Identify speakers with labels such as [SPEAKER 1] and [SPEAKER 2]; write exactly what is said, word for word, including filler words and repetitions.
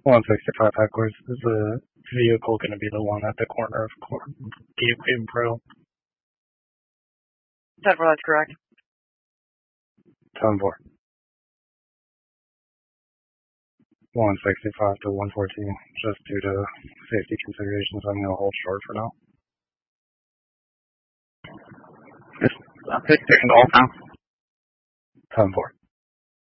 [SPEAKER 1] one sixty-five headquarters. Is the vehicle going to be the one at the corner of Gateway and Pro?
[SPEAKER 2] ten four, that's correct.
[SPEAKER 1] ten four. one sixty-five to one fourteen. Just due to safety considerations, I'm going to hold short for now.
[SPEAKER 3] Just uh, taking golf now.
[SPEAKER 1] ten four.